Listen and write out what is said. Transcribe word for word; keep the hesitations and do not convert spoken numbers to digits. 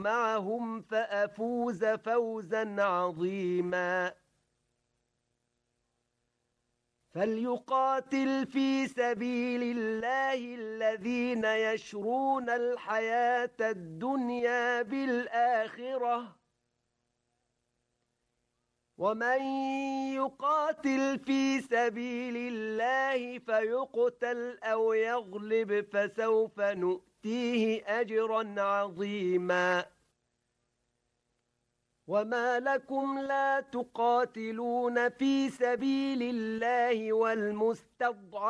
معهم فأفوز فوزا عظيما. فليقاتل في سبيل الله الذين يشرون الحياة الدنيا بالآخرة، ومن يقاتل في سبيل الله فيقتل أو يغلب فسوف نؤتيه أجرا عظيما. وما لكم لا تقاتلون في سبيل الله والمستضعفين